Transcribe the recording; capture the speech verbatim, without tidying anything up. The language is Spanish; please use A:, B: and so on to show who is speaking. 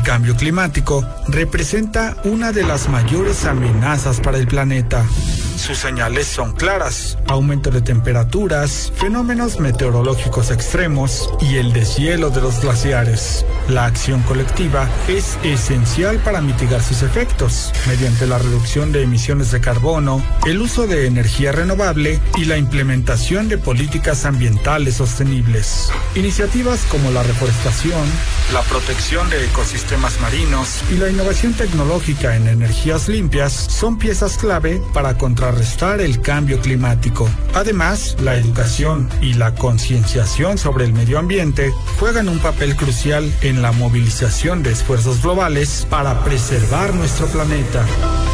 A: cambio climático representa una de las mayores amenazas para el planeta. Sus señales son claras: aumento de temperaturas, fenómenos meteorológicos extremos y el deshielo de los glaciares. La acción colectiva es esencial para mitigar sus efectos, mediante la reducción de emisiones de carbono, el uso de energía renovable y la implementación de políticas ambientales sostenibles. Iniciativas como la reforestación, la protección de ecosistemas marinos y la innovación tecnológica en energías limpias son piezas clave para contrarrestar el cambio climático. Además, la educación y la concienciación sobre el medio ambiente juegan un papel crucial en la movilización de esfuerzos globales para preservar nuestro planeta.